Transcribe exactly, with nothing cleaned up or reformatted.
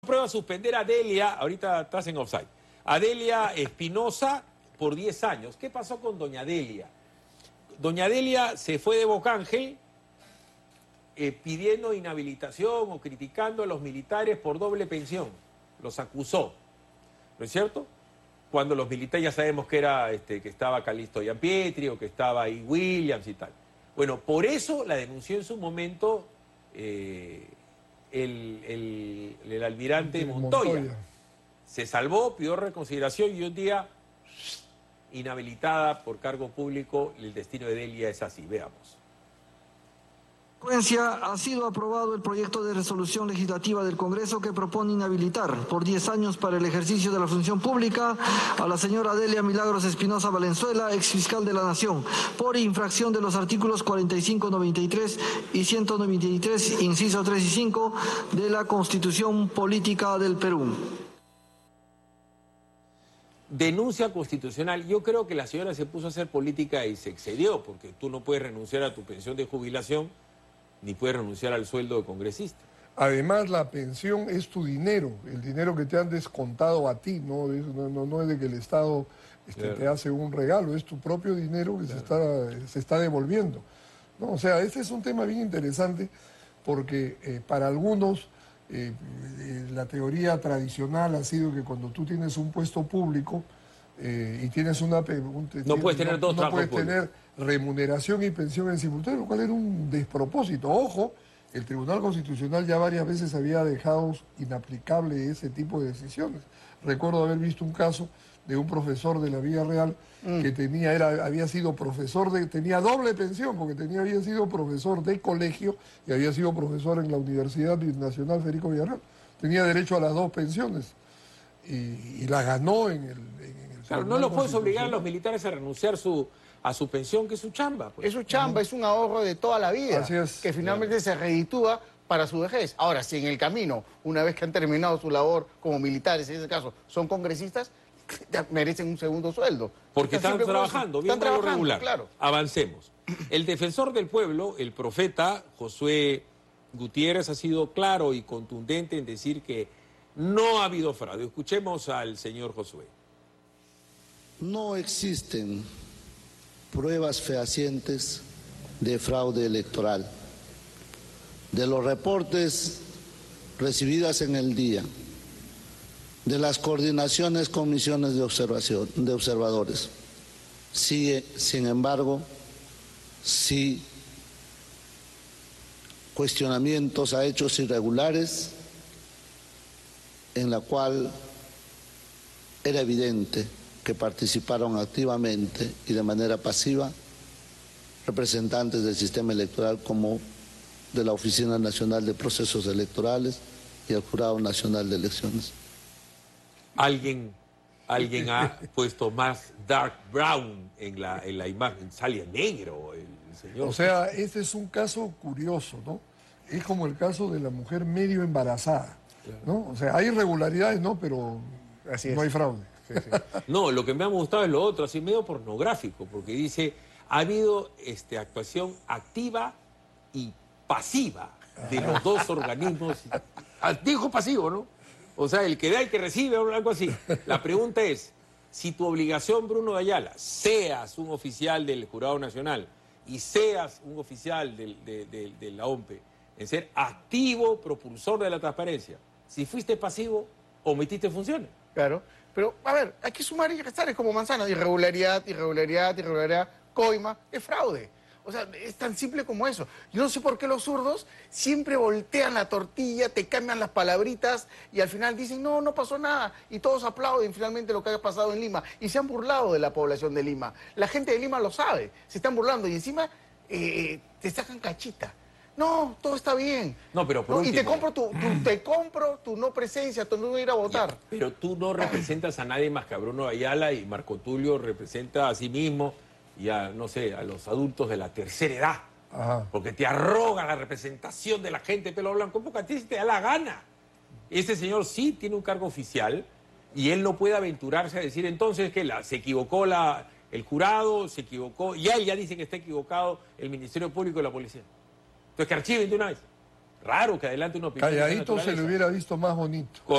Prueba suspender a Delia, ahorita estás en offside, a Delia Espinosa por diez años. ¿Qué pasó con doña Delia? Doña Delia se fue de Bocángel eh, pidiendo inhabilitación o criticando a los militares por doble pensión. Los acusó, ¿no es cierto? Cuando los militares ya sabemos que era este, que estaba Calixto Gianpietri o que estaba ahí Williams y tal. Bueno, por eso la denunció en su momento eh, el, el, el almirante Montoya. Montoya. Se salvó, pidió reconsideración y un día inhabilitada por cargo público. El destino de Delia es así, veamos. Ha sido aprobado el proyecto de resolución legislativa del Congreso que propone inhabilitar por diez años para el ejercicio de la función pública a la señora Delia Milagros Espinosa Valenzuela, exfiscal de la Nación, por infracción de los artículos cuarenta y cinco, noventa y tres y ciento noventa y tres, inciso tres y cinco de la Constitución Política del Perú. Denuncia constitucional. Yo creo que la señora se puso a hacer política y se excedió, porque tú no puedes renunciar a tu pensión de jubilación ni puedes renunciar al sueldo de congresista. Además, la pensión es tu dinero, el dinero que te han descontado a ti, no, no, no, no es de que el Estado este, claro. te hace un regalo, es tu propio dinero que claro. se, está, se está devolviendo. ¿No? O sea, este es un tema bien interesante porque eh, para algunos eh, eh, la teoría tradicional ha sido que cuando tú tienes un puesto público eh, y tienes una... Un, no puedes tener dos no, no puedes públicos. tener remuneración y pensión en simultáneo, lo cual era un despropósito. Ojo, el Tribunal Constitucional ya varias veces había dejado inaplicable ese tipo de decisiones. Recuerdo haber visto un caso de un profesor de la Villa Real mm. que tenía, era, había sido profesor de, tenía doble pensión porque tenía, había sido profesor de colegio y había sido profesor en la Universidad Nacional Federico Villarreal. Tenía derecho a las dos pensiones y, y la ganó en el, en el Claro, no lo puedes obligar a los militares a renunciar su, a su pensión, que es su chamba. Pues. Es su chamba, uh-huh. es un ahorro de toda la vida, Así es. que finalmente claro. se reditúa para su vejez. Ahora, si en el camino, una vez que han terminado su labor como militares, en ese caso, son congresistas, merecen un segundo sueldo. Porque están, están trabajando, bien están trabajando, regular. Claro. Avancemos. El defensor del pueblo, el profeta Josué Gutiérrez, ha sido claro y contundente en decir que no ha habido fraude. Escuchemos al señor Josué. No existen pruebas fehacientes de fraude electoral. De los reportes recibidos en el día, de las coordinaciones con misiones de observación, de observadores, sigue, sin embargo, sí cuestionamientos a hechos irregulares en la cual era evidente que participaron activamente y de manera pasiva representantes del sistema electoral como de la Oficina Nacional de Procesos Electorales y el Jurado Nacional de Elecciones. Alguien, alguien ha puesto más dark brown en la, en la imagen, salía negro el señor. O sea, este es un caso curioso, ¿no? Es como el caso de la mujer medio embarazada, ¿no? O sea, hay irregularidades, ¿no? Pero Así no es. hay fraude. Sí, sí. No, lo que me ha gustado es lo otro, así medio pornográfico, porque dice, ha habido este, actuación activa y pasiva de los dos organismos. Dijo pasivo, ¿no? O sea, el que da y que recibe, o algo así. La pregunta es, si tu obligación, Bruno de Ayala, seas un oficial del Jurado Nacional y seas un oficial del, de, de, de la O M P E, en ser activo, propulsor de la transparencia, si fuiste pasivo, omitiste funciones. Claro. Pero, a ver, hay que sumar y restar, es como manzana, irregularidad, irregularidad, irregularidad, coima, es fraude. O sea, es tan simple como eso. Yo no sé por qué los zurdos siempre voltean la tortilla, te cambian las palabritas y al final dicen, no, no pasó nada. Y todos aplauden finalmente lo que haya pasado en Lima. Y se han burlado de la población de Lima. La gente de Lima lo sabe, se están burlando y encima eh, te sacan cachita. No, todo está bien. No, pero por no, último... Y te compro, tu, tu, te compro tu no presencia, tu no ir a votar. Ya, pero tú no representas a nadie más que a Bruno Ayala y Marco Tulio representa a sí mismo y a, no sé, a los adultos de la tercera edad. Ajá. Porque te arroga la representación de la gente de pelo blanco, porque a ti te da la gana. Ese señor sí tiene un cargo oficial y él no puede aventurarse a decir entonces que la, se equivocó la, el jurado, se equivocó, ya él ya dice que está equivocado el Ministerio Público y la Policía. Entonces que archiven de una vez. Raro que adelante una opinión. Calladito se le hubiera visto más bonito.